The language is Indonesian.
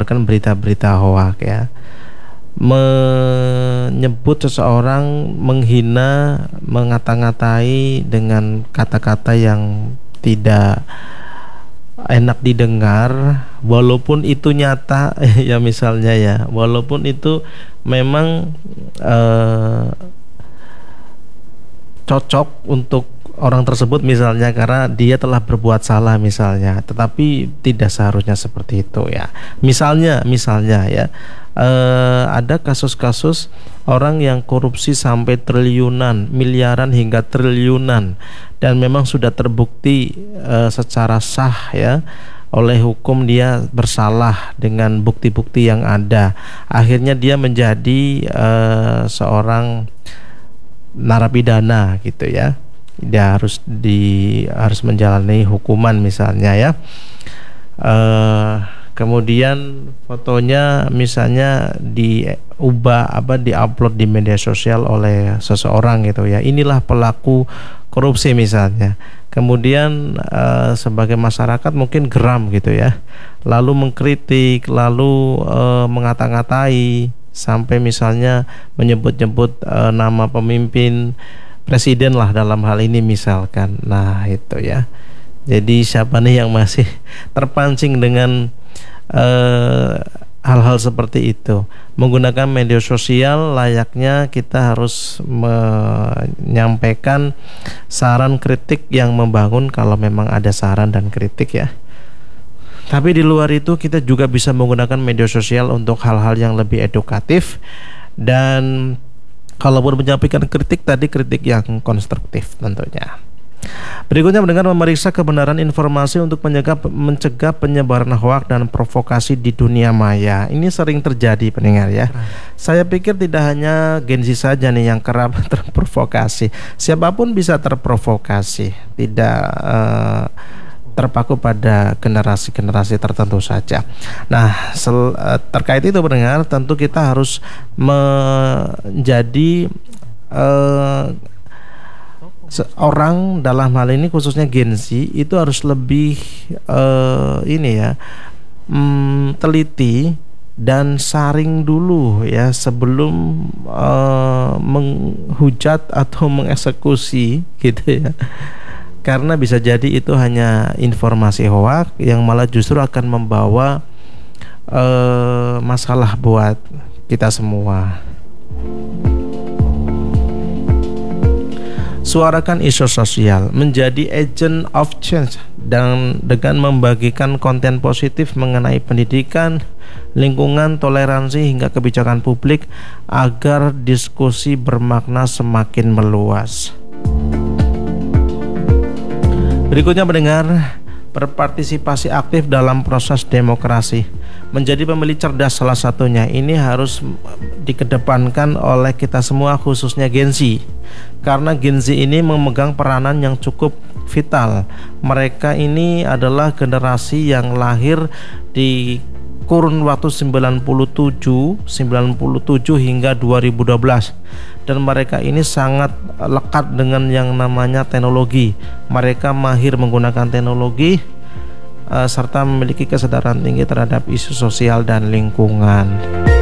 menyebarkan berita-berita hoak ya, menyebut seseorang, menghina, mengata-ngatai dengan kata-kata yang tidak enak didengar, walaupun itu nyata ya, misalnya ya, walaupun itu memang cocok untuk orang tersebut misalnya karena dia telah berbuat salah misalnya, tetapi tidak seharusnya seperti itu ya. Misalnya ya, ada kasus-kasus orang yang korupsi sampai triliunan, miliaran hingga triliunan, dan memang sudah terbukti secara sah ya oleh hukum dia bersalah dengan bukti-bukti yang ada. Akhirnya dia menjadi seorang narapidana gitu ya. Dia harus menjalani hukuman misalnya ya. Kemudian fotonya misalnya diupload di media sosial oleh seseorang gitu ya. Inilah pelaku korupsi misalnya. Kemudian sebagai masyarakat mungkin geram gitu ya. Lalu mengkritik, lalu mengata-ngatai, sampai misalnya menyebut-nyebut nama pemimpin, presiden lah dalam hal ini misalkan. Nah itu ya. Jadi siapa nih yang masih terpancing dengan hal-hal seperti itu? Menggunakan media sosial layaknya kita harus menyampaikan saran kritik yang membangun kalau memang ada saran dan kritik ya. Tapi di luar itu kita juga bisa menggunakan media sosial untuk hal-hal yang lebih edukatif, dan kalaupun menyampaikan kritik tadi, kritik yang konstruktif tentunya. Berikutnya mendengar memeriksa kebenaran informasi untuk mencegah penyebaran hoak dan provokasi di dunia maya. Ini sering terjadi pendengar ya. Saya pikir tidak hanya Gen Z saja nih yang kerap terprovokasi. Siapapun bisa terprovokasi, tidak terpaku pada generasi-generasi tertentu saja. Nah, terkait itu pendengar, tentu kita harus menjadi seorang dalam hal ini khususnya Gen Z itu harus lebih teliti dan saring dulu ya sebelum menghujat atau mengeksekusi gitu ya. Karena bisa jadi itu hanya informasi hoak yang malah justru akan membawa masalah buat kita semua. Suarakan isu sosial, menjadi agent of change, dan dengan membagikan konten positif mengenai pendidikan, lingkungan, toleransi hingga kebijakan publik agar diskusi bermakna semakin meluas. Berikutnya mendengar berpartisipasi aktif dalam proses demokrasi. Menjadi pemilih cerdas salah satunya. Ini harus dikedepankan oleh kita semua khususnya Gen Z. Karena Gen Z ini memegang peranan yang cukup vital. Mereka ini adalah generasi yang lahir di kurun waktu 97 hingga 2012. Dan mereka ini sangat lekat dengan yang namanya teknologi. Mereka mahir menggunakan teknologi serta memiliki kesadaran tinggi terhadap isu sosial dan lingkungan.